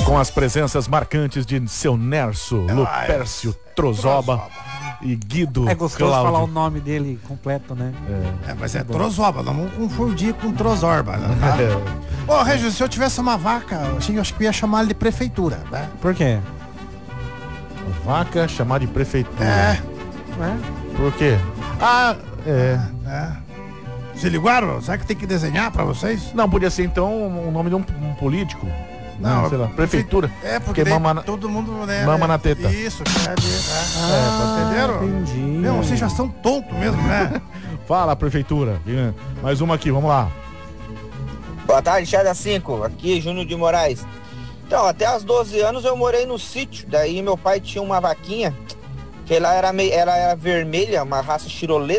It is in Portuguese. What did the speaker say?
Com as presenças marcantes de Seu Nerso, Lupércio Trozoba e Guido É gostoso Cláudio. falar o nome dele completo, né? Mas é Trozoba, não vamos confundir com Trozorba, né? Tá? Ô, Regis, se eu tivesse uma vaca, assim, eu acho que eu ia chamar ele de prefeitura, né? Por quê? Vaca chamar de prefeitura. É. Por quê? Se ligaram? Será que tem que desenhar pra vocês? Não, podia ser então o nome de um político. Não, sei lá, prefeitura. Porque daí mama todo mundo, né? mama na teta. Isso, entenderam? Entendi. Meu, vocês já são tontos mesmo, né? Fala, prefeitura. Mais uma aqui, vamos lá. Boa tarde, Chada 5, aqui Júnior de Moraes. Então, até aos 12 anos eu morei no sítio, daí meu pai tinha uma vaquinha, que ela era vermelha, uma raça chirolesa.